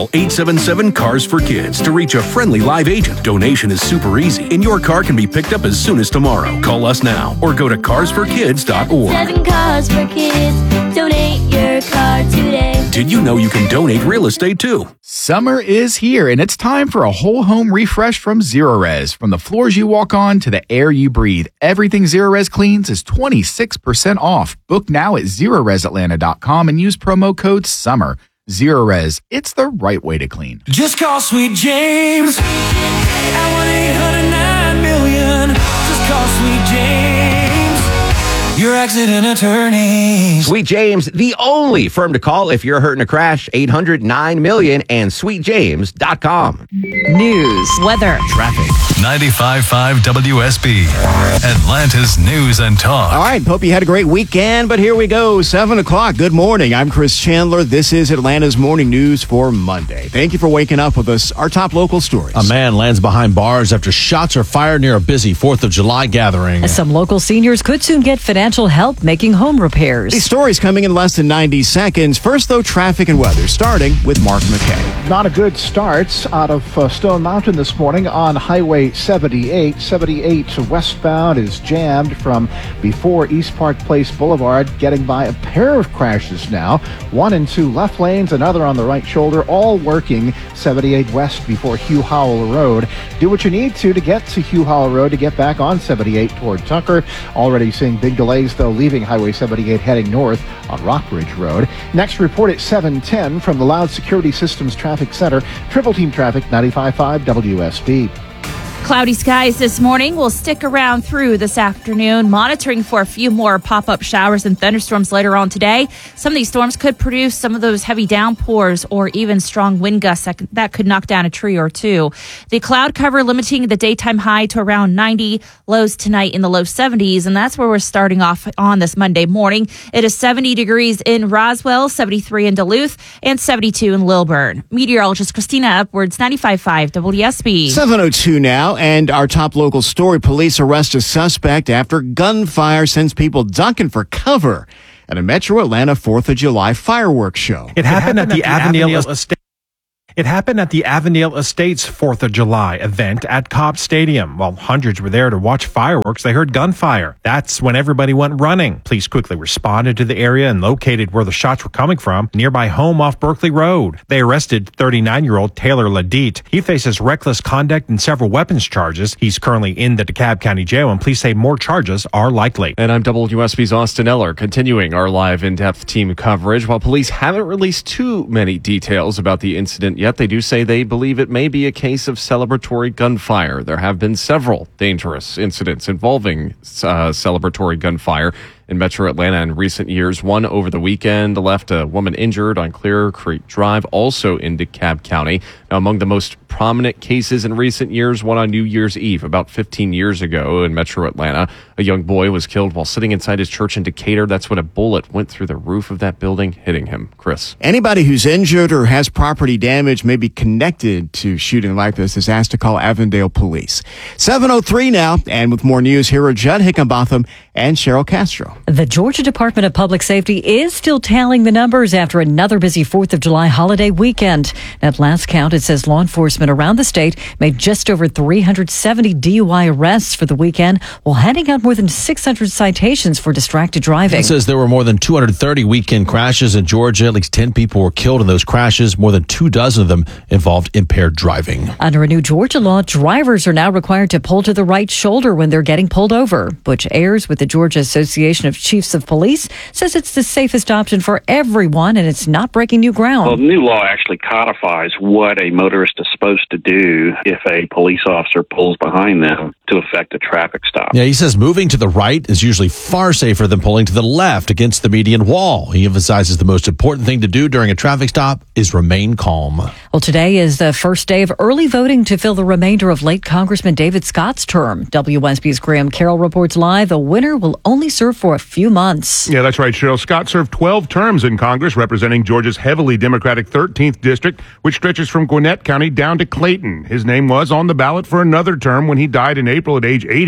Call 877-CARS-FOR-KIDS to reach a friendly live agent. Donation is super easy, and your car can be picked up as soon as tomorrow. Call us now or go to carsforkids.org. 7 Cars for Kids. Donate your car today. Did you know you can donate real estate too? Summer is here, and it's time for a whole home refresh from Zerorez. From the floors you walk on to the air you breathe, everything Zerorez cleans is 26% off. Book now at ZerorezAtlanta.com and use promo code SUMMER. Zerorez, it's the right way to clean. Just call Sweet James at 1-800-9-million. Just call Sweet James, your accident attorney. Sweet James, the only firm to call if you're hurt in a crash. 800-9-million and sweetjames.com. News, weather, traffic. 95.5 WSB, Atlanta's News and Talk. All right, hope you had a great weekend, but here we go, 7 o'clock. Good morning. I'm Chris Chandler. This is Atlanta's Morning News for Monday. Thank you for waking up with us. Our top local stories. A man lands behind bars after shots are fired near a busy 4th of July gathering. Some local seniors could soon get financial help making home repairs. These stories coming in less than 90 seconds. First, though, traffic and weather, starting with Mark McKay. Not a good start out of Stone Mountain this morning on Highway 78. 78 westbound is jammed from before East Park Place Boulevard, getting by a pair of crashes now. 1 and 2 left lanes, another on the right shoulder, all working 78 west before Hugh Howell Road. Do what you need to get to Hugh Howell Road to get back on 78 toward Tucker. Already seeing big delays, though, leaving Highway 78 heading north on Rockbridge Road. Next report at 7:10 from the Loud Security Systems Traffic Center. Triple Team Traffic, 95.5 WSB. Cloudy skies this morning will stick around through this afternoon, monitoring for a few more pop-up showers and thunderstorms later on today. Some of these storms could produce some of those heavy downpours or even strong wind gusts that could knock down a tree or two. The cloud cover limiting the daytime high to around 90, lows tonight in the low 70s, and that's where we're starting off on this Monday morning. It is 70 degrees in Roswell, 73 in Duluth, and 72 in Lilburn. Meteorologist Christina Upwards, 95.5 WSB. 7:02 now. And our top local story, police arrest a suspect after gunfire sends people ducking for cover at a Metro Atlanta 4th of July fireworks show. It happened at the Avondale Estate. It happened at the Avondale Estates 4th of July event at Cobb Stadium. While hundreds were there to watch fireworks, they heard gunfire. That's when everybody went running. Police quickly responded to the area and located where the shots were coming from, nearby home off Berkeley Road. They arrested 39-year-old Taylor Ladite. He faces reckless conduct and several weapons charges. He's currently in the DeKalb County Jail, and police say more charges are likely. And I'm WSB's Austin Eller, continuing our live in-depth team coverage. While police haven't released too many details about the incident yet, they do say they believe it may be a case of celebratory gunfire. There have been several dangerous incidents involving celebratory gunfire in Metro Atlanta in recent years. One over the weekend left a woman injured on Clear Creek Drive, also in DeKalb County. Now, among the most prominent cases in recent years, one on New Year's Eve, about 15 years ago in Metro Atlanta. A young boy was killed while sitting inside his church in Decatur. That's when a bullet went through the roof of that building, hitting him. Chris. Anybody who's injured or has property damage may be connected to shooting like this is asked to call Avondale Police. 7:03 now, and with more news, here are Judd Hickenbotham and Cheryl Castro. The Georgia Department of Public Safety is still tallying the numbers after another busy 4th of July holiday weekend. At last count, it says law enforcement around the state made just over 370 DUI arrests for the weekend, while handing out more than 600 citations for distracted driving. It says there were more than 230 weekend crashes in Georgia. At least 10 people were killed in those crashes. More than 24 of them involved impaired driving. Under a new Georgia law, drivers are now required to pull to the right shoulder when they're getting pulled over. Butch Ayers with the Georgia Association of Chiefs of Police says it's the safest option for everyone, and it's not breaking new ground. Well, the new law actually codifies what a motorist is supposed to do if a police officer pulls behind them to effect a traffic stop. Yeah, he says moving to the right is usually far safer than pulling to the left against the median wall. He emphasizes the most important thing to do during a traffic stop is remain calm. Well, today is the first day of early voting to fill the remainder of late Congressman David Scott's term. WSB's Graham Carroll reports live. The winner will only serve for a few months. Yeah, that's right, Cheryl. Scott served 12 terms in Congress, representing Georgia's heavily Democratic 13th District, which stretches from Gwinnett County down to Clayton. His name was on the ballot for another term when he died in April at age 80.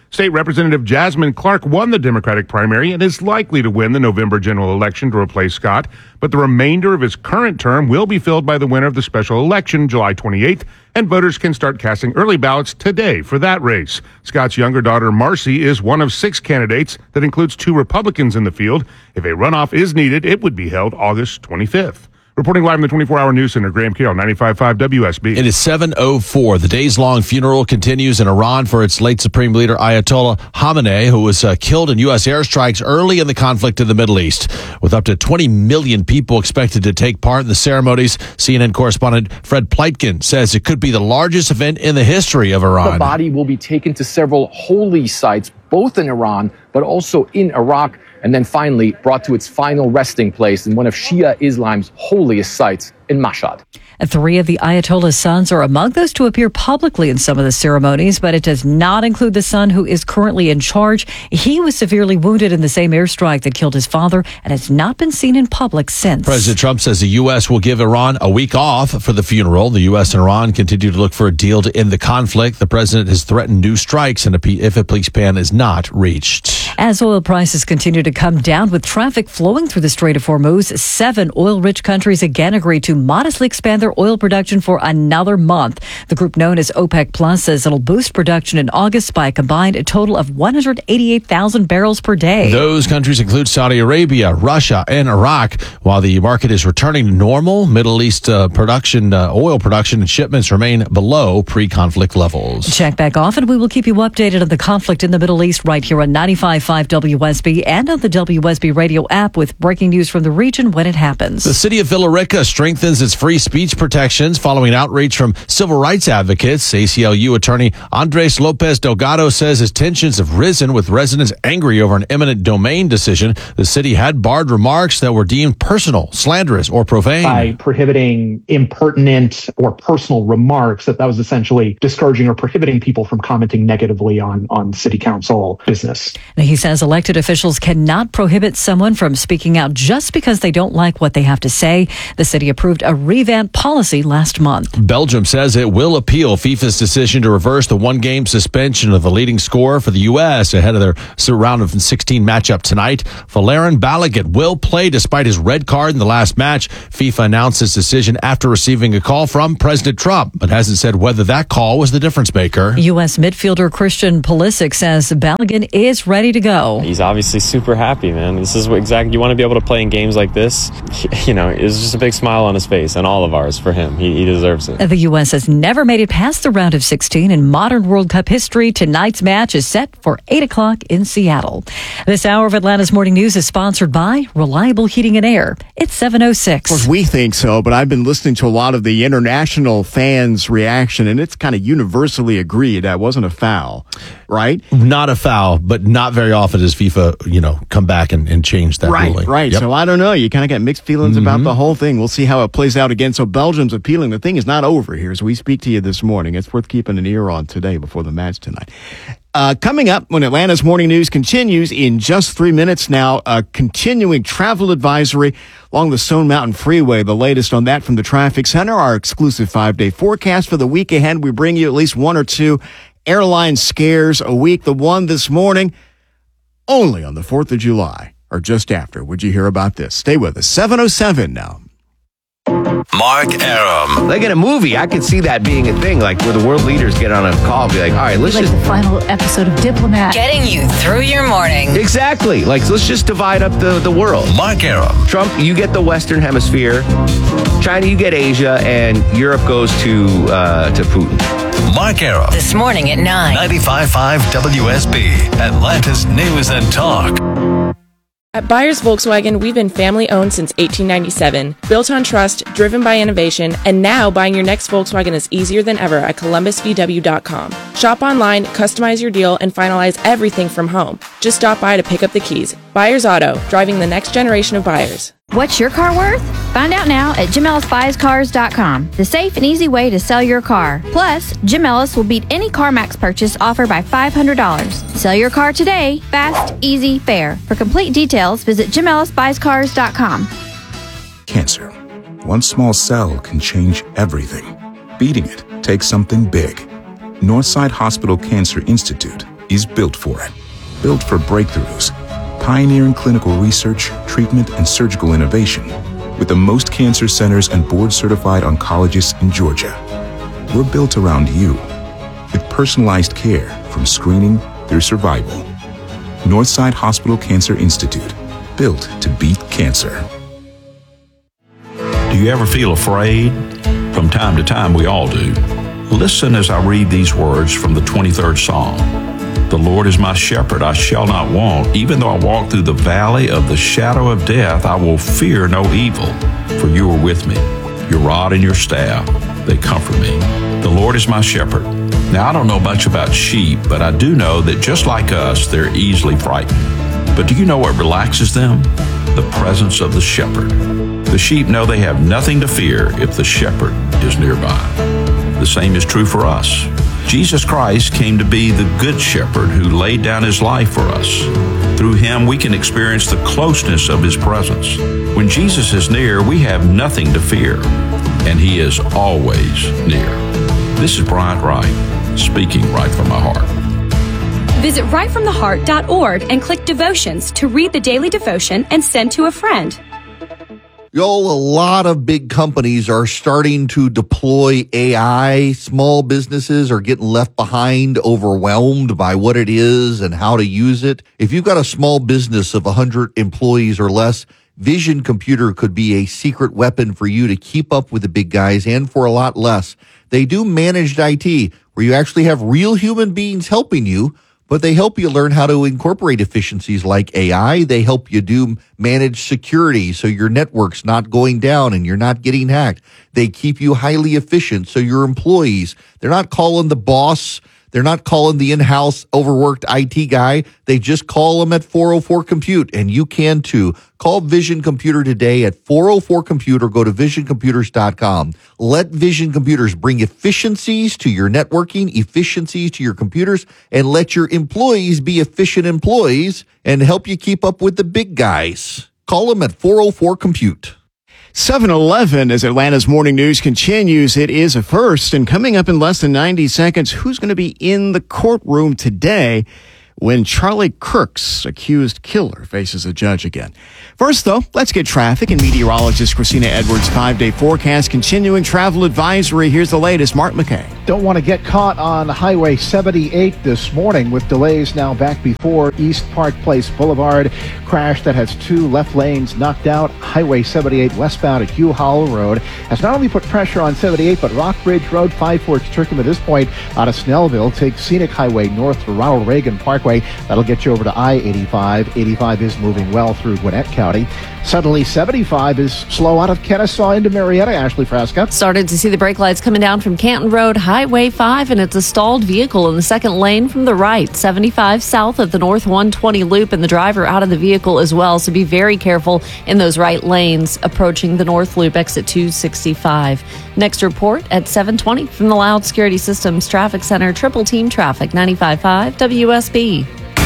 State Representative Jasmine Clark won the Democratic primary and is likely to win the November general election to replace Scott, but the remainder of his current term will be filled by the winner of the special election July 28th, and voters can start casting early ballots today for that race. Scott's younger daughter, Marcy, is one of 6 candidates that includes 2 Republicans in the field. If a runoff is needed, it would be held August 25th. Reporting live in the 24-hour news center, Graham Carroll, 95.5 WSB. It is 7:04. The days-long funeral continues in Iran for its late Supreme Leader Ayatollah Khamenei, who was killed in U.S. airstrikes early in the conflict in the Middle East. With up to 20 million people expected to take part in the ceremonies, CNN correspondent Fred Pleitgen says it could be the largest event in the history of Iran. The body will be taken to several holy sites, both in Iran, but also in Iraq, and then finally brought to its final resting place in one of Shia Islam's holiest sites in Mashhad. 3 of the Ayatollah's sons are among those to appear publicly in some of the ceremonies, but it does not include the son who is currently in charge. He was severely wounded in the same airstrike that killed his father and has not been seen in public since. President Trump says the U.S. will give Iran a week off for the funeral. The U.S. and Iran continue to look for a deal to end the conflict. The president has threatened new strikes if a peace plan is not reached. As oil prices continue to come down with traffic flowing through the Strait of Hormuz, 7 oil-rich countries again agreed to modestly expand their oil production for another month. The group known as OPEC Plus says it'll boost production in August by a combined total of 188,000 barrels per day. Those countries include Saudi Arabia, Russia, and Iraq. While the market is returning to normal, Middle East oil production and shipments remain below pre-conflict levels. Check back off and we will keep you updated on the conflict in the Middle East right here on 95.5 WSB and on the WSB radio app with breaking news from the region when it happens. The city of Villa Rica strengthens its free speech protections following outreach from civil rights advocates. ACLU attorney Andres Lopez Delgado says as tensions have risen with residents angry over an eminent domain decision, the city had barred remarks that were deemed personal, slanderous, or profane. By prohibiting impertinent or personal remarks, that was essentially discouraging or prohibiting people from commenting negatively on city council business. He says elected officials cannot prohibit someone from speaking out just because they don't like what they have to say. The city approved a revamped policy last month. Belgium says it will appeal FIFA's decision to reverse the 1-game suspension of the leading scorer for the U.S. ahead of their round of 16 matchup tonight. Valerian Balogun will play despite his red card in the last match. FIFA announced its decision after receiving a call from President Trump, but hasn't said whether that call was the difference maker. U.S. midfielder Christian Pulisic says Balogun is ready to go. He's obviously super happy, man. This is what exactly you want to be able to play in games like this. You know, it's just a big smile on his face, and all of ours for him. He deserves it. The U.S. has never made it past the round of 16 in modern World Cup history. Tonight's match is set for 8 o'clock in Seattle. This hour of Atlanta's Morning News is sponsored by Reliable Heating and Air. It's 7:06. Of course, we think so, but I've been listening to a lot of the international fans' reaction, and it's kind of universally agreed that wasn't a foul, right? Not a foul, but not very often does FIFA, come back and change that ruling. Right. Yep. So I don't know. You kind of got mixed feelings about the whole thing. We'll see how it plays out again. So Belgium's appealing. The thing is not over here as we speak to you this morning. It's worth keeping an ear on today before the match tonight. Coming up when Atlanta's Morning News continues in just 3 minutes now, a continuing travel advisory along the Stone Mountain Freeway. The latest on that from the Traffic Center, our exclusive 5-day forecast for the week ahead. We bring you at least 1 or 2 airline scares a week. The one this morning, only on the 4th of July, or just after. Would you hear about this? Stay with us. 7:07 now. Mark Arum. Like in a movie, I could see that being a thing, like where the world leaders get on a call and be like, all right, let's just... the final episode of Diplomat. Getting you through your morning. Exactly. Like, let's just divide up the world. Mark Arum. Trump, you get the Western Hemisphere. China, you get Asia. And Europe goes to Putin. Mark Arum. This morning at 9. 95.5 WSB. Atlanta's News and Talk. At Byers Volkswagen, we've been family-owned since 1897, built on trust, driven by innovation, and now buying your next Volkswagen is easier than ever at ColumbusVW.com. Shop online, customize your deal, and finalize everything from home. Just stop by to pick up the keys. Byers Auto, driving the next generation of buyers. What's your car worth? Find out now at JimEllisBuysCars.com, the safe and easy way to sell your car. Plus, Jim Ellis will beat any CarMax purchase offer by $500. Sell your car today, fast, easy, fair. For complete details, visit JimEllisBuysCars.com. Cancer. One small cell can change everything. Beating it takes something big. Northside Hospital Cancer Institute is built for it. Built for breakthroughs, pioneering clinical research, treatment, and surgical innovation, with the most cancer centers and board-certified oncologists in Georgia. We're built around you, with personalized care from screening through survival. Northside Hospital Cancer Institute, built to beat cancer. Do you ever feel afraid? From time to time, we all do. Listen as I read these words from the 23rd Psalm. The Lord is my shepherd, I shall not want. Even though I walk through the valley of the shadow of death, I will fear no evil, for you are with me. Your rod and your staff, they comfort me. The Lord is my shepherd. Now, I don't know much about sheep, but I do know that just like us, they're easily frightened. But do you know what relaxes them? The presence of the shepherd. The sheep know they have nothing to fear if the shepherd is nearby. The same is true for us. Jesus Christ came to be the good shepherd who laid down his life for us. Through him, we can experience the closeness of his presence. When Jesus is near, we have nothing to fear, and he is always near. This is Bryant Wright, speaking right from my heart. Visit rightfromtheheart.org and click Devotions to read the daily devotion and send to a friend. A lot of big companies are starting to deploy AI. Small businesses are getting left behind, overwhelmed by what it is and how to use it. If you've got a small business of 100 employees or less, Vision Computer could be a secret weapon for you to keep up with the big guys and for a lot less. They do managed IT, where you actually have real human beings helping you, but they help you learn how to incorporate efficiencies like AI. They help you do managed security so your network's not going down and you're not getting hacked. They keep you highly efficient so your employees, they're not calling the boss. They're not calling the in-house overworked IT guy. They just call them at 404-COMPUTE, and you can too. Call Vision Computer today at 404-COMPUTE or go to visioncomputers.com. Let Vision Computers bring efficiencies to your networking, efficiencies to your computers, and let your employees be efficient employees and help you keep up with the big guys. Call them at 404-COMPUTE. 7-Eleven, as Atlanta's morning news continues, it is a first. And coming up in less than 90 seconds, who's going to be in the courtroom today when Charlie Kirk's accused killer faces a judge again? First, though, let's get traffic and meteorologist Christina Edwards' 5-day forecast. Continuing travel advisory. Here's the latest. Mark McKay. Don't want to get caught on Highway 78 this morning with delays now back before East Park Place Boulevard. Crash that has 2 left lanes knocked out. Highway 78 westbound at Hugh Hollow Road has not only put pressure on 78, but Rockbridge Road, Five Forks, Turkham at this point out of Snellville. Take Scenic Highway north to Ronald Reagan Parkway. That'll get you over to I-85. 85 is moving well through Gwinnett County. Suddenly, 75 is slow out of Kennesaw into Marietta. Ashley Frasca. Started to see the brake lights coming down from Canton Road, Highway 5, and it's a stalled vehicle in the second lane from the right. 75 south of the North 120 loop, and the driver out of the vehicle as well, so be very careful in those right lanes approaching the North Loop, exit 265. Next report at 7:20 from the Loud Security Systems Traffic Center, Triple Team Traffic, 95.5 WSB.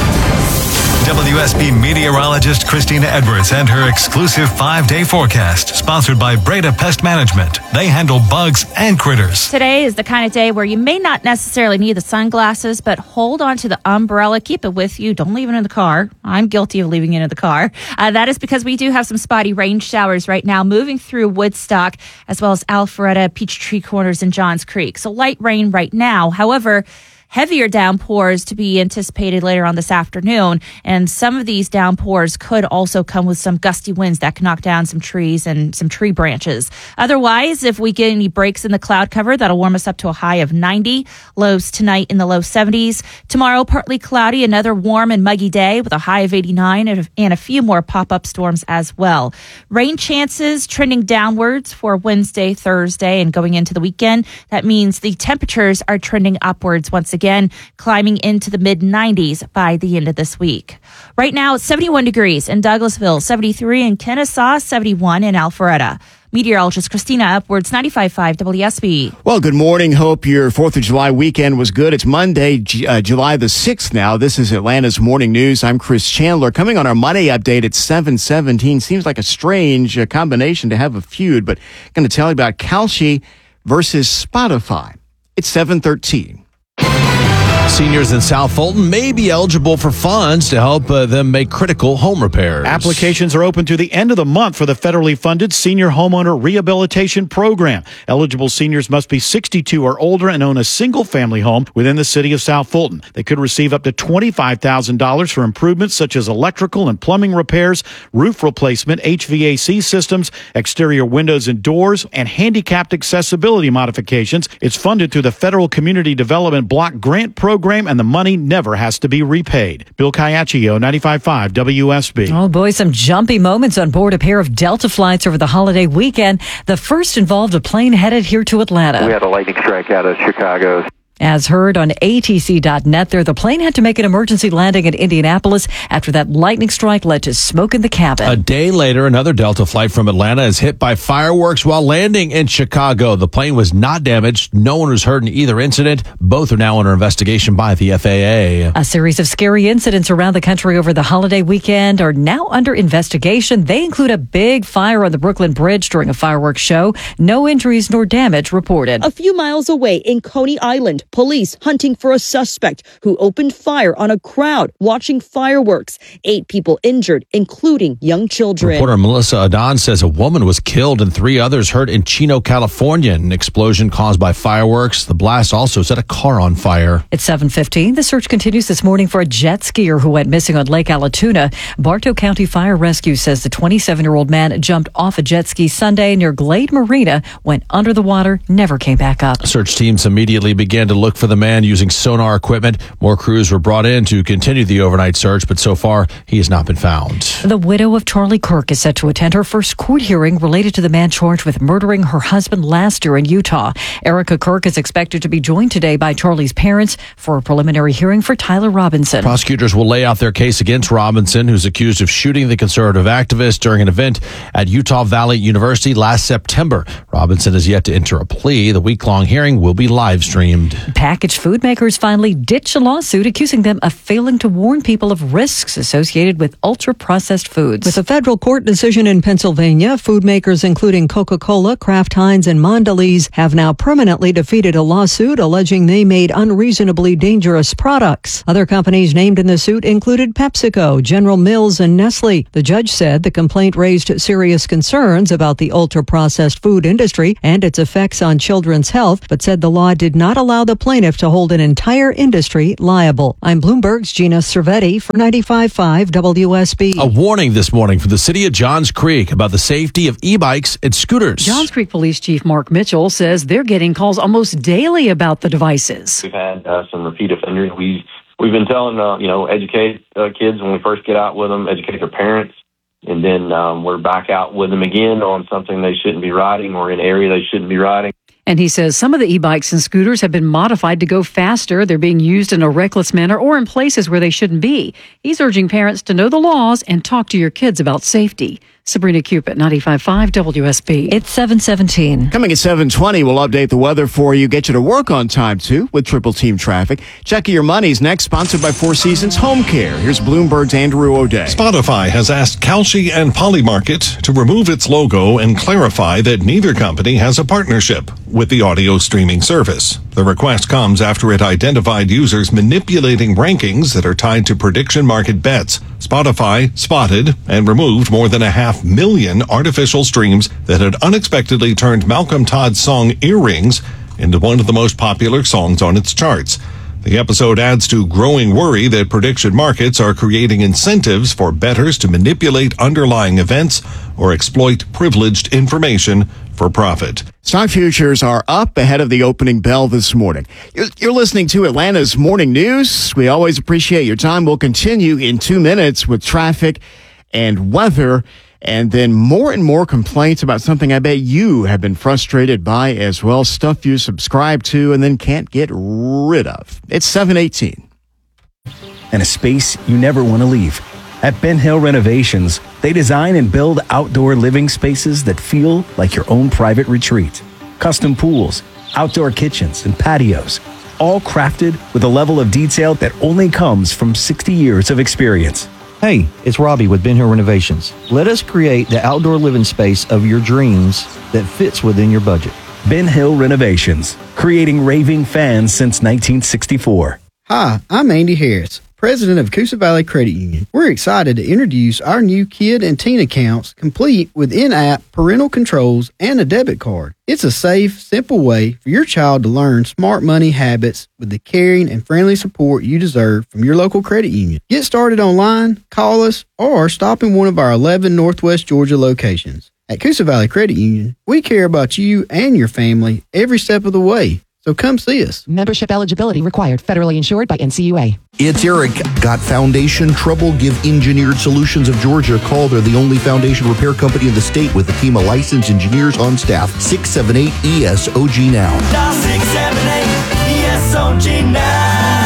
WSB meteorologist Christina Edwards and her exclusive 5-day forecast, sponsored by Breda Pest Management. They handle bugs and critters. Today is the kind of day where you may not necessarily need the sunglasses, but hold on to the umbrella. Keep it with you. Don't leave it in the car. I'm guilty of leaving it in the car. That is because we do have some spotty rain showers right now moving through Woodstock, as well as Alpharetta, Peachtree Corners, and Johns Creek. So light rain right now. However, heavier downpours to be anticipated later on this afternoon. And some of these downpours could also come with some gusty winds that can knock down some trees and some tree branches. Otherwise, if we get any breaks in the cloud cover, that'll warm us up to a high of 90. Lows tonight in the low 70s. Tomorrow, partly cloudy, another warm and muggy day with a high of 89 and a few more pop-up storms as well. Rain chances trending downwards for Wednesday, Thursday, and going into the weekend. That means the temperatures are trending upwards once again, climbing into the mid-90s by the end of this week. Right now, it's 71 degrees in Douglasville, 73 in Kennesaw, 71 in Alpharetta. Meteorologist Christina Edwards, 95.5 WSB. Well, good morning. Hope your 4th of July weekend was good. It's Monday, July the 6th now. This is Atlanta's Morning News. I'm Chris Chandler. Coming on our Money Update at 7:17. Seems like a strange combination to have a feud, but going to tell you about Kalshi versus Spotify. It's 7:13. Seniors in South Fulton may be eligible for funds to help them make critical home repairs. Applications are open to the end of the month for the federally funded Senior Homeowner Rehabilitation Program. Eligible seniors must be 62 or older and own a single-family home within the city of South Fulton. They could receive up to $25,000 for improvements such as electrical and plumbing repairs, roof replacement, HVAC systems, exterior windows and doors, and handicapped accessibility modifications. It's funded through the Federal Community Development Block Grant Program, and the money never has to be repaid. Bill Caiaccio, 95.5 WSB. Oh boy, some jumpy moments on board a pair of Delta flights over the holiday weekend. The first involved a plane headed here to Atlanta. We had a lightning strike out of Chicago. As heard on ATC.net there, the plane had to make an emergency landing in Indianapolis after that lightning strike led to smoke in the cabin. A day later, another Delta flight from Atlanta is hit by fireworks while landing in Chicago. The plane was not damaged. No one was hurt in either incident. Both are now under investigation by the FAA. A series of scary incidents around the country over the holiday weekend are now under investigation. They include a big fire on the Brooklyn Bridge during a fireworks show. No injuries nor damage reported. A few miles away in Coney Island, police hunting for a suspect who opened fire on a crowd watching fireworks. 8 people injured, including young children. Reporter Melissa Adan says a woman was killed and 3 others hurt in Chino, California. An explosion caused by fireworks. The blast also set a car on fire. It's 7:15. The search continues this morning for a jet skier who went missing on Lake Allatoona. Bartow County Fire Rescue says the 27-year-old man jumped off a jet ski Sunday near Glade Marina, went under the water, never came back up. Search teams immediately began to look for the man using sonar equipment. More crews were brought in to continue the overnight search, but so far he has not been found. The widow of Charlie Kirk is set to attend her first court hearing related to the man charged with murdering her husband last year in Utah. Erica Kirk is expected to be joined today by Charlie's parents for a preliminary hearing for Tyler Robinson. Prosecutors will lay out their case against Robinson, who's accused of shooting the conservative activist during an event at Utah Valley University last September. Robinson is yet to enter a plea. The week-long hearing will be live-streamed. Packaged food makers finally ditched a lawsuit accusing them of failing to warn people of risks associated with ultra-processed foods. With a federal court decision in Pennsylvania, food makers including Coca-Cola, Kraft Heinz, and Mondelez have now permanently defeated a lawsuit alleging they made unreasonably dangerous products. Other companies named in the suit included PepsiCo, General Mills, and Nestle. The judge said the complaint raised serious concerns about the ultra-processed food industry and its effects on children's health, but said the law did not allow the plaintiff to hold an entire industry liable. I'm Bloomberg's Gina Cervetti for 95.5 WSB. A warning this morning from the city of Johns Creek about the safety of e-bikes and scooters. Johns Creek Police Chief Mark Mitchell says they're getting calls almost daily about the devices. We've had some repeat offenders. We've been telling, educate kids when we first get out with them, educate their parents, and then we're back out with them again on something they shouldn't be riding or in an area they shouldn't be riding. And he says some of the e-bikes and scooters have been modified to go faster. They're being used in a reckless manner or in places where they shouldn't be. He's urging parents to know the laws and talk to your kids about safety. Sabrina Cupid, 95.5 WSB. It's 7:17. Coming at 7:20, we'll update the weather for you, get you to work on time, too, with Triple Team Traffic. Check Your Money's next, sponsored by Four Seasons Home Care. Here's Bloomberg's Andrew O'Day. Spotify has asked Kalshi and Polymarket to remove its logo and clarify that neither company has a partnership with the audio streaming service. The request comes after it identified users manipulating rankings that are tied to prediction market bets. Spotify spotted and removed more than 500,000 artificial streams that had unexpectedly turned Malcolm Todd's song Earrings into one of the most popular songs on its charts. The episode adds to growing worry that prediction markets are creating incentives for bettors to manipulate underlying events or exploit privileged information for profit. Stock futures are up ahead of the opening bell this morning. You're listening to Atlanta's Morning News. We always appreciate your time. We'll continue in 2 minutes with traffic and weather, and then more and more complaints about something I bet you have been frustrated by as well. Stuff you subscribe to and then can't get rid of. It's 7:18. And a space you never want to leave. At Ben Hill Renovations, they design and build outdoor living spaces that feel like your own private retreat. Custom pools, outdoor kitchens, and patios, all crafted with a level of detail that only comes from 60 years of experience. Hey, it's Robbie with Ben Hill Renovations. Let us create the outdoor living space of your dreams that fits within your budget. Ben Hill Renovations, creating raving fans since 1964. Hi, I'm Andy Harris, president of Coosa Valley Credit Union. We're excited to introduce our new kid and teen accounts complete with in-app parental controls and a debit card. It's a safe, simple way for your child to learn smart money habits with the caring and friendly support you deserve from your local credit union. Get started online, call us, or stop in one of our 11 Northwest Georgia locations. At Coosa Valley Credit Union, we care about you and your family every step of the way. So come see us. Membership eligibility required. Federally insured by NCUA. It's Eric. Got foundation trouble? Give Engineered Solutions of Georgia a call. They're the only foundation repair company in the state with a team of licensed engineers on staff. 678-ESOG now. 678-ESOG now.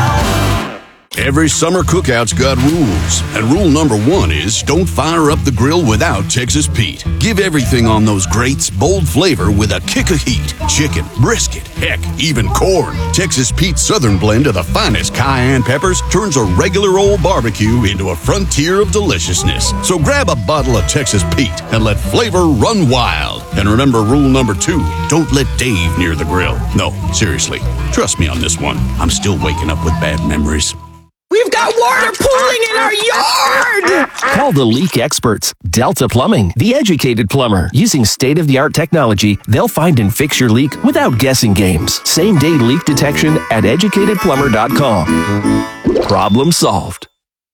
Every summer cookout's got rules, and rule number 1 is don't fire up the grill without Texas Pete. Give everything on those grates bold flavor with a kick of heat. Chicken, brisket, heck, even corn. Texas Pete's Southern blend of the finest cayenne peppers turns a regular old barbecue into a frontier of deliciousness. So grab a bottle of Texas Pete and let flavor run wild. And remember rule number 2, don't let Dave near the grill. No, seriously, trust me on this one. I'm still waking up with bad memories. We've got water pooling in our yard! Call the leak experts. Delta Plumbing, the educated plumber. Using state-of-the-art technology, they'll find and fix your leak without guessing games. Same-day leak detection at educatedplumber.com. Problem solved.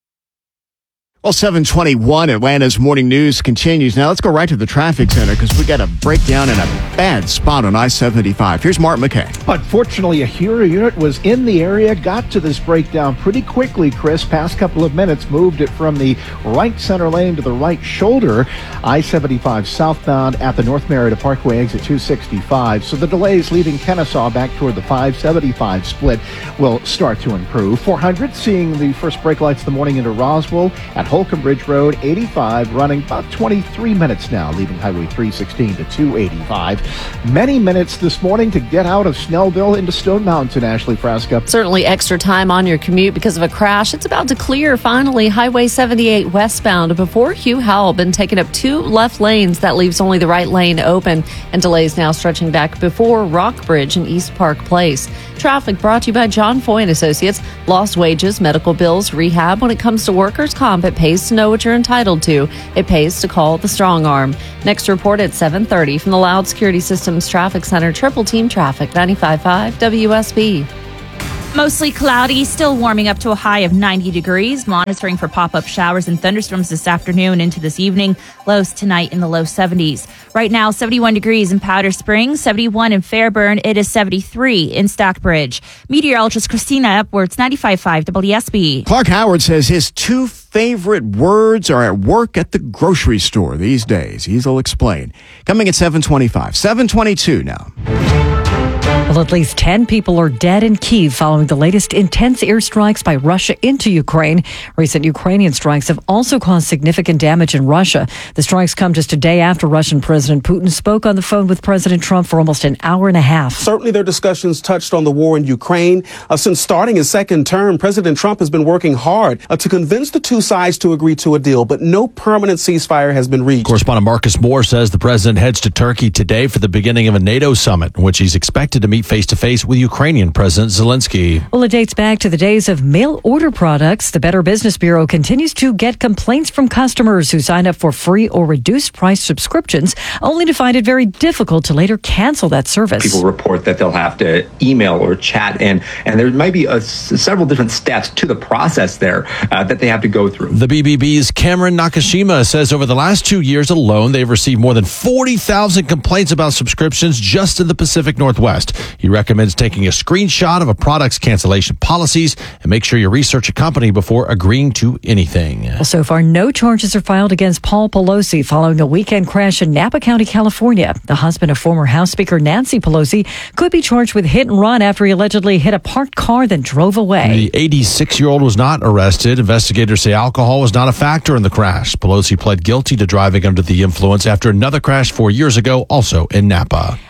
Well, 721 Atlanta's morning news continues. Now let's go right to the traffic center because we got a breakdown in a bad spot on I-75. Here's Mark McKay. Unfortunately, a Hero unit was in the area, got to this breakdown pretty quickly, Chris. Past couple of minutes, moved it from the right center lane to the right shoulder. I-75 southbound at the North Marietta Parkway exit 265. So the delays leaving Kennesaw back toward the 575 split will start to improve. 400 seeing the first brake lights of the morning into Roswell at Holcomb Bridge Road. 85 running about 23 minutes now, leaving Highway 316 to 285. Many minutes this morning to get out of Snellville into Stone Mountain, Ashley Frasca. Certainly extra time on your commute because of a crash. It's about to clear finally. Highway 78 westbound before Hugh Howell been taking up 2 left lanes. That leaves only the right lane open, and delays now stretching back before Rockbridge and East Park Place. Traffic brought to you by John Foy and Associates. Lost wages, medical bills, rehab. When it comes to workers' comp, it pays to know what you're entitled to. It pays to call the Strong Arm. Next report at 7:30 from the Loud Security Systems Traffic Center. Triple Team Traffic, 95.5 WSB. Mostly cloudy, still warming up to a high of 90 degrees. Monitoring for pop-up showers and thunderstorms this afternoon into this evening. Lows tonight in the low 70s. Right now, 71 degrees in Powder Springs, 71 in Fairburn. It is 73 in Stockbridge. Meteorologist Christina Epworth, 95.5 WSB. Clark Howard says his 2 favorite words are at work at the grocery store these days. He'll explain. Coming at 7:25. 7:22 now. Well, at least 10 people are dead in Kyiv following the latest intense airstrikes by Russia into Ukraine. Recent Ukrainian strikes have also caused significant damage in Russia. The strikes come just a day after Russian President Putin spoke on the phone with President Trump for almost an hour and a half. Certainly their discussions touched on the war in Ukraine. Since starting his second term, President Trump has been working hard to convince the two sides to agree to a deal, but no permanent ceasefire has been reached. Correspondent Marcus Moore says the president heads to Turkey today for the beginning of a NATO summit, in which he's expected to meet face-to-face with Ukrainian President Zelensky. Well, it dates back to the days of mail-order products. The Better Business Bureau continues to get complaints from customers who sign up for free or reduced-price subscriptions, only to find it very difficult to later cancel that service. People report that they'll have to email or chat in, and there might be several different steps to the process there that they have to go through. The BBB's Cameron Nakashima says over the last 2 years alone, they've received more than 40,000 complaints about subscriptions just in the Pacific Northwest. He recommends taking a screenshot of a product's cancellation policies and make sure you research a company before agreeing to anything. Well, so far, no charges are filed against Paul Pelosi following a weekend crash in Napa County, California. The husband of former House Speaker Nancy Pelosi could be charged with hit and run after he allegedly hit a parked car, then drove away. The 86-year-old was not arrested. Investigators say alcohol was not a factor in the crash. Pelosi pled guilty to driving under the influence after another crash 4 years ago, also in Napa.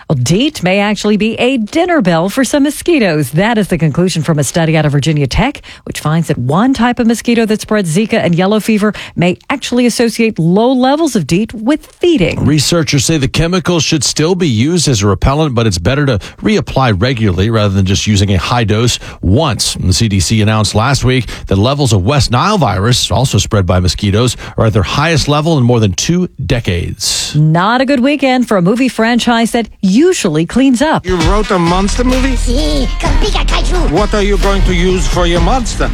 Well, DEET may actually be a dinner bell for some mosquitoes. That is the conclusion from a study out of Virginia Tech, which finds that one type of mosquito that spreads Zika and yellow fever may actually associate low levels of DEET with feeding. Researchers say the chemical should still be used as a repellent, but it's better to reapply regularly rather than just using a high dose once. The CDC announced last week that levels of West Nile virus, also spread by mosquitoes, are at their highest level in more than 2 decades. Not a good weekend for a movie franchise that usually cleans up. You wrote a monster movie? Sí, con pica kaiju. What are you going to use for your monster?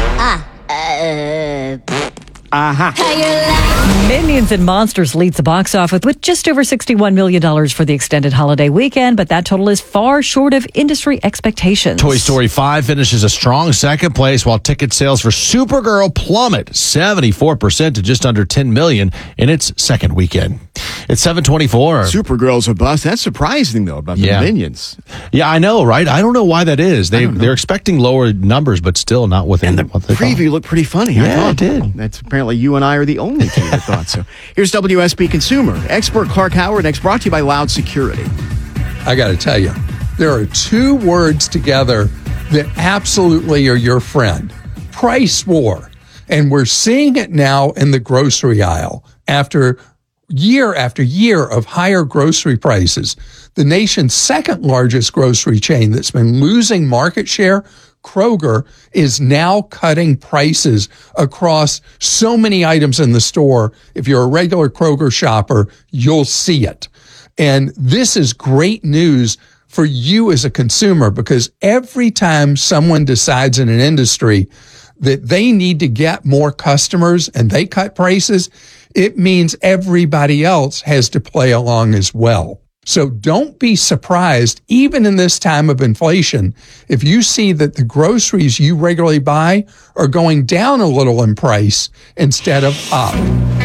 Minions and Monsters leads the box office with just over $61 million for the extended holiday weekend, but that total is far short of industry expectations. Toy Story 5 finishes a strong second place, while ticket sales for Supergirl plummet 74% to just under $10 million in its second weekend. It's 7:24. Supergirl's a bust. That's surprising, though, about the Minions. Yeah, I know, right? I don't know why that is. They're expecting lower numbers, but still not within what they preview looked pretty funny. Yeah, it did. That's apparently you and I are the only two that thought so. Here's WSB Consumer. Expert Clark Howard, next brought to you by Loud Security. I got to tell you, there are 2 words together that absolutely are your friend. Price war. And we're seeing it now in the grocery aisle after year of higher grocery prices. The nation's second largest grocery chain that's been losing market share, Kroger, is now cutting prices across so many items in the store. If you're a regular Kroger shopper, you'll see it. And this is great news for you as a consumer, because every time someone decides in an industry that they need to get more customers and they cut prices, it means everybody else has to play along as well. So don't be surprised, even in this time of inflation, if you see that the groceries you regularly buy are going down a little in price instead of up.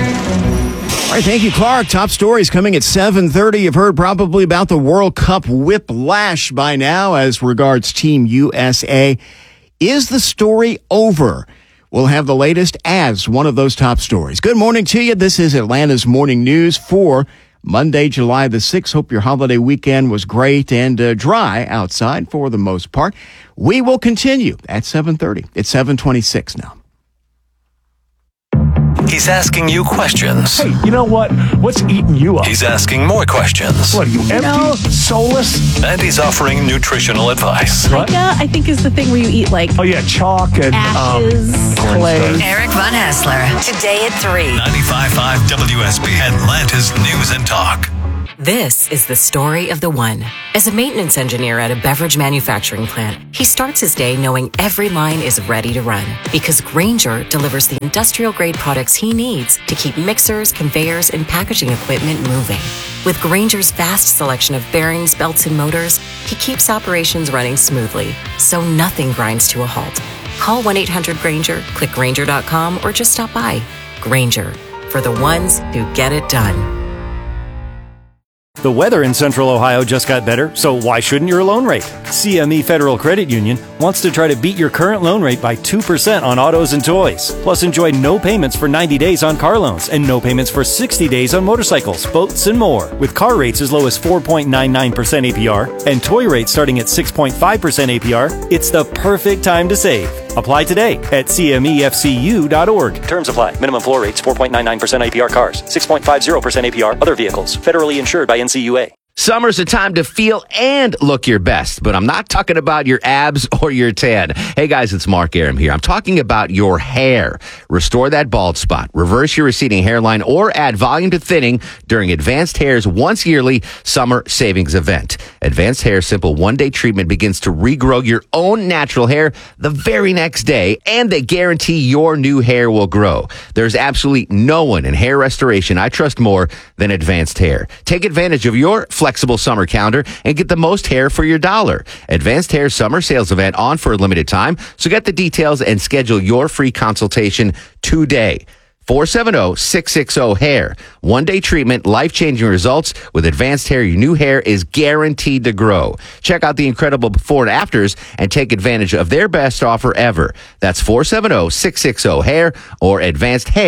All right, thank you, Clark. Top stories coming at 7:30. You've heard probably about the World Cup whiplash by now as regards Team USA. Is the story over? We'll have the latest as one of those top stories. Good morning to you. This is Atlanta's Morning News for Monday, July the 6th. Hope your holiday weekend was great and dry outside for the most part. We will continue at 7:30. It's 7:26 now. He's asking you questions. Hey, you know what? What's eating you up? He's asking more questions. What are you, empty? Soulless? And he's offering nutritional advice. What? I think is the thing where you eat like chalk and ashes, clay. Eric Von Hassler, today at 3. 95.5 WSB, Atlanta's News and Talk. This is the story of the one. As a maintenance engineer at a beverage manufacturing plant, he starts his day knowing every line is ready to run because Grainger delivers the industrial-grade products he needs to keep mixers, conveyors, and packaging equipment moving. With Grainger's vast selection of bearings, belts, and motors, he keeps operations running smoothly, so nothing grinds to a halt. Call 1-800-GRAINGER, click Grainger.com, or just stop by. Grainger, for the ones who get it done. The weather in Central Ohio just got better, so why shouldn't your loan rate? CME Federal Credit Union wants to try to beat your current loan rate by 2% on autos and toys. Plus, enjoy no payments for 90 days on car loans and no payments for 60 days on motorcycles, boats, and more. With car rates as low as 4.99% APR and toy rates starting at 6.5% APR, it's the perfect time to save. Apply today at cmefcu.org. Terms apply. Minimum floor rates 4.99% APR cars, 6.50% APR other vehicles. Federally insured by NCUA. Summer's a time to feel and look your best, but I'm not talking about your abs or your tan. Hey guys, it's Mark Aram here. I'm talking about your hair. Restore that bald spot, reverse your receding hairline, or add volume to thinning during Advanced Hair's once yearly summer savings event. Advanced Hair's simple one-day treatment begins to regrow your own natural hair the very next day, and they guarantee your new hair will grow. There's absolutely no one in hair restoration I trust more than Advanced Hair. Take advantage of your flexible summer calendar and get the most hair for your dollar. Advanced Hair summer sales event on for a limited time, so get the details and schedule your free consultation today. 470-660-HAIR. One-day treatment, life-changing results. With Advanced Hair, your new hair is guaranteed to grow. Check out the incredible before and afters and take advantage of their best offer ever. That's 470-660-HAIR or advancedhair.com.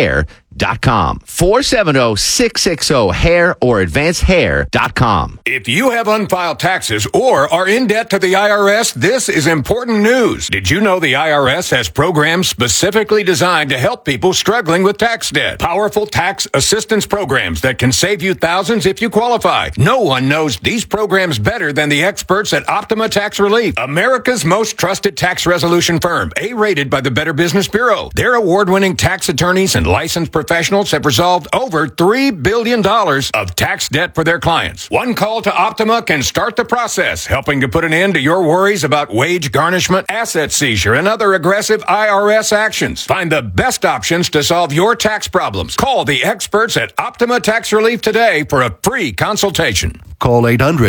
470-660-HAIR or advancedhair.com. If you have unfiled taxes or are in debt to the IRS, this is important news. Did you know the IRS has programs specifically designed to help people struggling with tax debt? Powerful tax assistance programs that can save you thousands if you qualify. No one knows these programs better than the experts at Optima Tax Relief, America's most trusted tax resolution firm, A-rated by the Better Business Bureau. Their award-winning tax attorneys and licensed professionals have resolved over $3 billion of tax debt for their clients. One call to Optima can start the process, helping to put an end to your worries about wage garnishment, asset seizure, and other aggressive IRS actions. Find the best options to solve your tax problems. Call the experts at Optima Tax Relief today for a free consultation. Call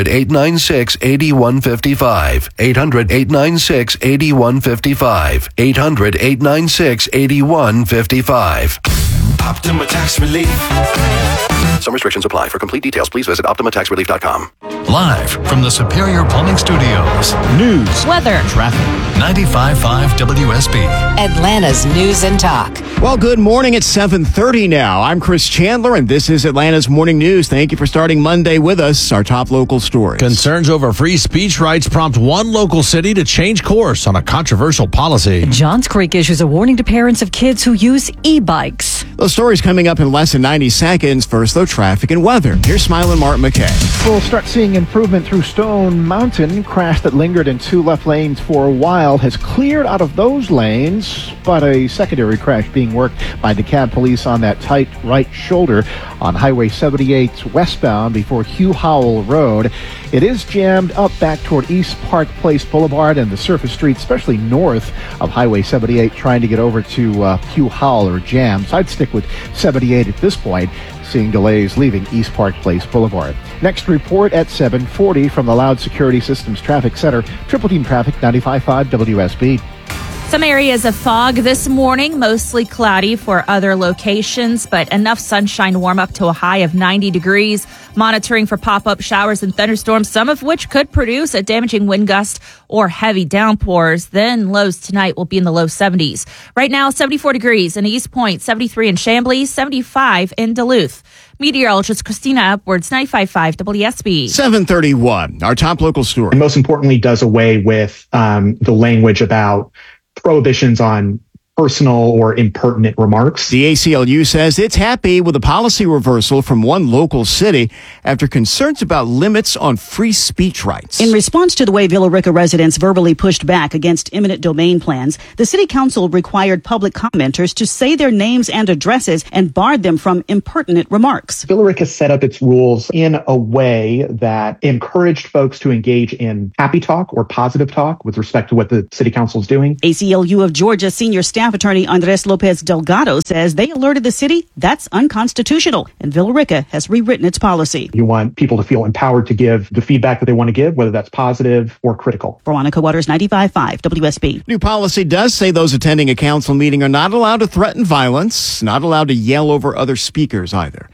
800-896-8155. 800-896-8155. 800-896-8155. Optima Tax Relief. Some restrictions apply. For complete details, please visit OptimaTaxRelief.com. Live from the Superior Plumbing Studios. News, weather, traffic. 95.5 WSB. Atlanta's News and Talk. Well, good morning. It's 7:30 now. I'm Chris Chandler, and this is Atlanta's Morning News. Thank you for starting Monday with us. Our top local stories. Concerns over free speech rights prompt one local city to change course on a controversial policy. Johns Creek issues a warning to parents of kids who use e-bikes. Those stories coming up in less than 90 seconds. First, though, traffic and weather. Here's Smiling Mark McKay. We'll start seeing improvement through Stone Mountain. Crash that lingered in two left lanes for a while has cleared out of those lanes, but a secondary crash being worked by DeKalb police on that tight right shoulder on Highway 78 westbound before Hugh Howell Road. It is jammed up back toward East Park Place Boulevard and the surface street, especially north of Highway 78, trying to get over to Hugh Howell or jams. I'd stick with 78 at this point, seeing delays leaving East Park Place Boulevard. Next report at 7:40 from the Loud Security Systems Traffic Center. Triple Team Traffic, 95.5 WSB. Some areas of fog this morning, mostly cloudy for other locations, but enough sunshine to warm up to a high of 90 degrees. Monitoring for pop-up showers and thunderstorms, some of which could produce a damaging wind gust or heavy downpours. Then lows tonight will be in the low 70s. Right now, 74 degrees in East Point, 73 in Chamblee, 75 in Duluth. Meteorologist Christina Upwards, 95.5 WSB. 7:31. Our top local story. And most importantly, does away with the language about prohibitions on personal or impertinent remarks. The ACLU says it's happy with a policy reversal from one local city after concerns about limits on free speech rights. In response to the way Villa Rica residents verbally pushed back against eminent domain plans, the city council required public commenters to say their names and addresses and barred them from impertinent remarks. Villa Rica set up its rules in a way that encouraged folks to engage in happy talk or positive talk with respect to what the city council is doing. ACLU of Georgia senior staff attorney Andres Lopez Delgado says they alerted the city that's unconstitutional, and Villa Rica has rewritten its policy. You want people to feel empowered to give the feedback that they want to give, whether that's positive or critical. Veronica Waters, 95.5 WSB. New policy does say those attending a council meeting are not allowed to threaten violence, not allowed to yell over other speakers either.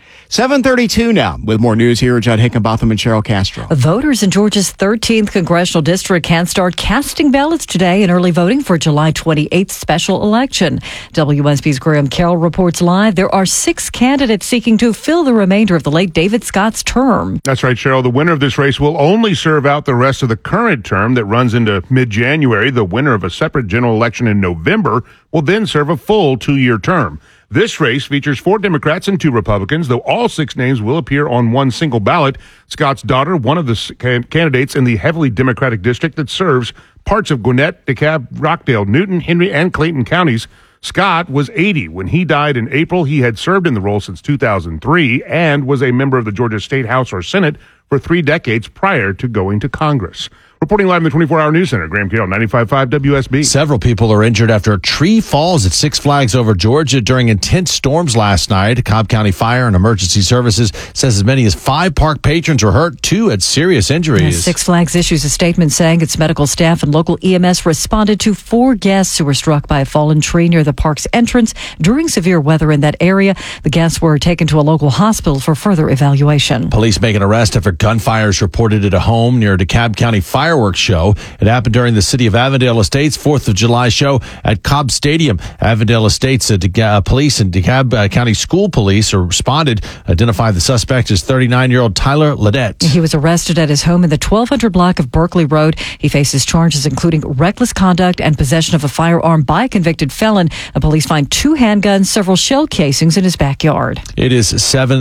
7:32 now. With more news here, Judd Hickenbotham and Cheryl Castro. Voters in Georgia's 13th congressional district can start casting ballots today in early voting for July 28th special election. WSB's Graham Carroll reports live. There are 6 candidates seeking to fill the remainder of the late David Scott's term. That's right, Cheryl. The winner of this race will only serve out the rest of the current term that runs into mid-January. The winner of a separate general election in November will then serve a full 2-year term. This race features 4 Democrats and 2 Republicans, though all 6 names will appear on one single ballot. Scott's daughter, one of the candidates in the heavily Democratic district that serves parts of Gwinnett, DeKalb, Rockdale, Newton, Henry, and Clayton counties. Scott was 80 when he died in April. He had served in the role since 2003 and was a member of the Georgia State House or Senate for 3 decades prior to going to Congress. Reporting live in the 24-hour news center, Graham Carroll, 95.5 WSB. Several people are injured after a tree falls at Six Flags over Georgia during intense storms last night. Cobb County Fire and Emergency Services says as many as 5 park patrons were hurt. 2 had serious injuries. Six Flags issues a statement saying its medical staff and local EMS responded to 4 guests who were struck by a fallen tree near the park's entrance during severe weather in that area. The guests were taken to a local hospital for further evaluation. Police make an arrest after heard gunfires reported at a home near a DeKalb County fireworks show. It happened during the city of Avondale Estates 4th of July show at Cobb Stadium. Avondale Estates police and DeKalb County School Police responded, identified the suspect as 39-year-old Tyler Ledette. He was arrested at his home in the 1200 block of Berkeley Road. He faces charges including reckless conduct and possession of a firearm by a convicted felon. The police find 2 handguns, several shell casings in his backyard. It is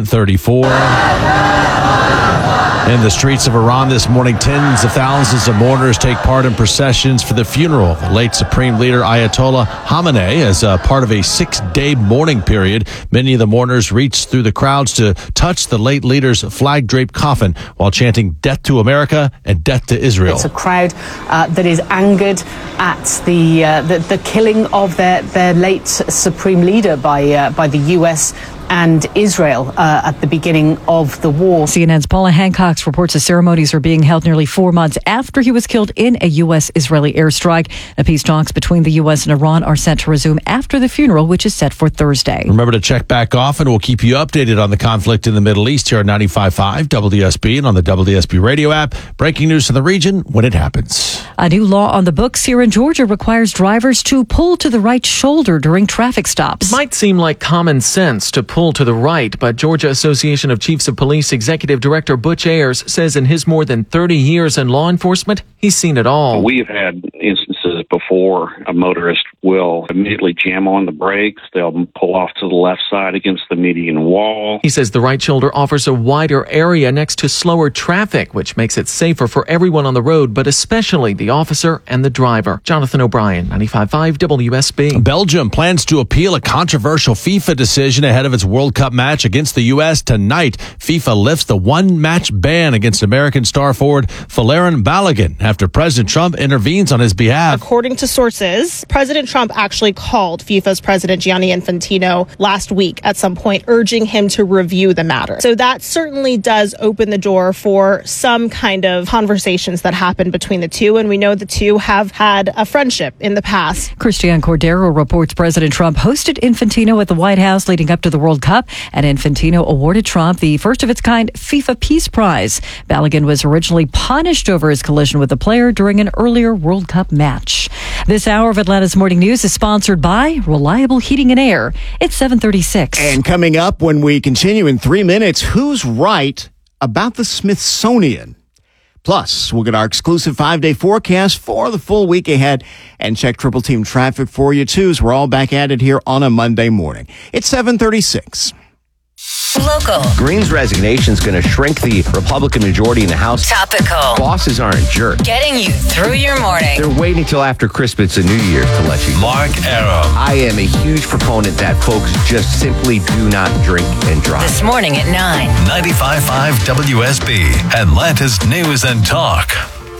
7:34. In the streets of Iran this morning, tens of thousands of mourners take part in processions for the funeral of the late Supreme Leader Ayatollah Khamenei as a part of a 6-day mourning period. Many of the mourners reached through the crowds to touch the late leader's flag-draped coffin while chanting "Death to America" and "Death to Israel." It's a crowd that is angered at the killing of their late Supreme Leader by the U.S. and Israel at the beginning of the war. CNN's Paula Hancock reports the ceremonies are being held nearly 4 months after he was killed in a U.S.-Israeli airstrike. The peace talks between the U.S. and Iran are set to resume after the funeral, which is set for Thursday. Remember to check back often. We'll keep you updated on the conflict in the Middle East here on 95.5 WSB and on the WSB radio app. Breaking news from the region when it happens. A new law on the books here in Georgia requires drivers to pull to the right shoulder during traffic stops. It might seem like common sense to pull to the right, but Georgia Association of Chiefs of Police Executive Director Butch Ayers says in his more than 30 years in law enforcement, he's seen it all. We've had instances before a motorist will immediately jam on the brakes. They'll pull off to the left side against the median wall. He says the right shoulder offers a wider area next to slower traffic, which makes it safer for everyone on the road, but especially the officer and the driver. Jonathan O'Brien, 95.5 WSB. Belgium plans to appeal a controversial FIFA decision ahead of its World Cup match against the U.S. tonight. FIFA lifts the one-match ban against American star forward Folarin Balogun after President Trump intervenes on his behalf. According to sources, President Trump actually called FIFA's president Gianni Infantino last week at some point, urging him to review the matter. So that certainly does open the door for some kind of conversations that happen between the two, and we know the two have had a friendship in the past. Christian Cordero reports President Trump hosted Infantino at the White House leading up to the World Cup, and Infantino awarded Trump the first-of-its-kind FIFA Peace Prize. Balogun was originally punished over his collision with the player during an earlier World Cup match. This hour of Atlanta's Morning News is sponsored by Reliable Heating and Air. It's 7:36. And coming up when we continue in 3 minutes, who's right about the Smithsonian? Plus, we'll get our exclusive 5-day forecast for the full week ahead and check Triple Team traffic for you, too, as we're all back at it here on a Monday morning. It's 7:36. Local. Green's resignation is going to shrink the Republican majority in the House. Topical. Bosses aren't jerks. Getting you through your morning. They're waiting till after Christmas and New Year's to let you know. Mark Arum. I am a huge proponent that folks just simply do not drink and drive. This morning at 9. 95.5 WSB, Atlanta's News and Talk.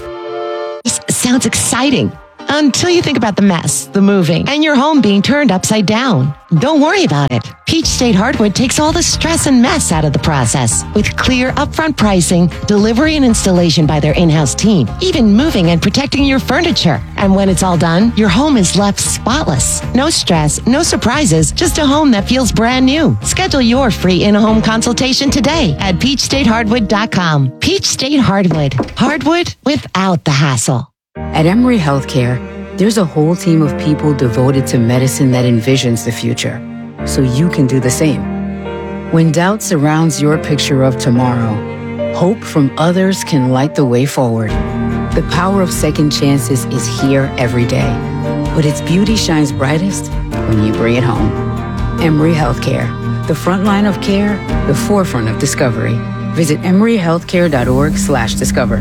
This sounds exciting until you think about the mess, the moving, and your home being turned upside down. Don't worry about it. Peach State Hardwood takes all the stress and mess out of the process with clear upfront pricing, delivery and installation by their in-house team, even moving and protecting your furniture. And when it's all done, your home is left spotless. No stress, no surprises, just a home that feels brand new. Schedule your free in-home consultation today at peachstatehardwood.com. Peach State Hardwood. Hardwood without the hassle. At Emory Healthcare, there's a whole team of people devoted to medicine that envisions the future, so you can do the same. When doubt surrounds your picture of tomorrow, hope from others can light the way forward. The power of second chances is here every day, but its beauty shines brightest when you bring it home. Emory Healthcare, the front line of care, the forefront of discovery. Visit emoryhealthcare.org/discover.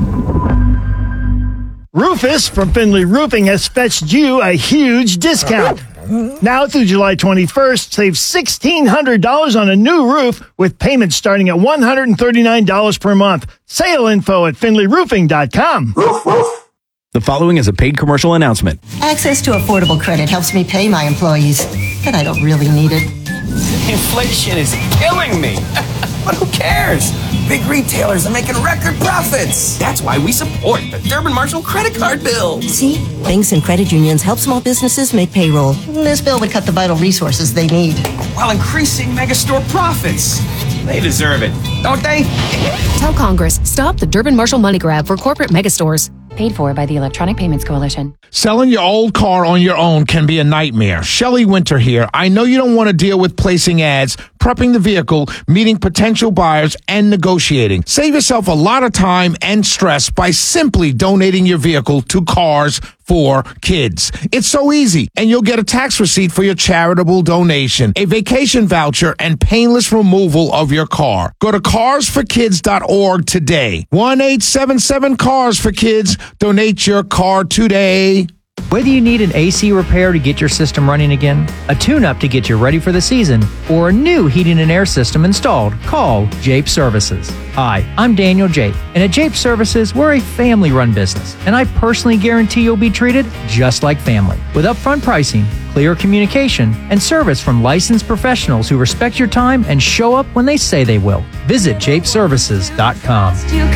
Rufus from Finley Roofing has fetched you a huge discount. Now through July 21st, save $1,600 on a new roof with payments starting at $139 per month. Sale info at finleyroofing.com. The following is a paid commercial announcement. Access to affordable credit helps me pay my employees, but I don't really need it. Inflation is killing me. But who cares? Big retailers are making record profits. That's why we support the Durbin Marshall credit card bill. See? Banks and credit unions help small businesses make payroll. This bill would cut the vital resources they need. While increasing megastore profits. They deserve it, don't they? Tell Congress, stop the Durbin Marshall money grab for corporate megastores. Paid for by the Electronic Payments Coalition. Selling your old car on your own can be a nightmare. Shelley Winter here. I know you don't want to deal with placing ads, prepping the vehicle, meeting potential buyers, and negotiating. Save yourself a lot of time and stress by simply donating your vehicle to Cars for Kids. It's so easy, and you'll get a tax receipt for your charitable donation, a vacation voucher, and painless removal of your car. Go to carsforkids.org today. 1-877-CARS-FOR-KIDS. Donate your car today. Whether you need an AC repair to get your system running again, a tune-up to get you ready for the season, or a new heating and air system installed, call Jape Services. Hi, I'm Daniel Jape, and at Jape Services, we're a family-run business, and I personally guarantee you'll be treated just like family. With upfront pricing, clear communication, and service from licensed professionals who respect your time and show up when they say they will. Visit japeservices.com.